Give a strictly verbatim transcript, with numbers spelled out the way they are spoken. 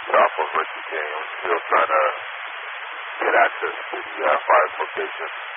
south of Richie King. I'm still trying to get access to the uh, fire's location.